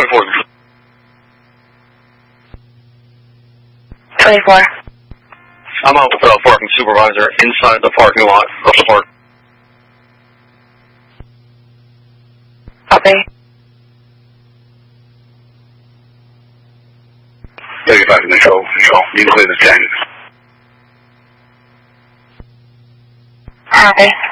24. 24. I'm out with a parking supervisor inside the parking lot of the park. Copy. 35 control. You can clear the tank. Copy.